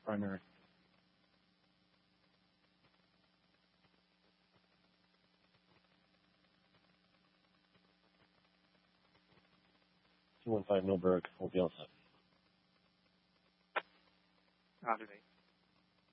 primary. Milberg will be all set. Roger that.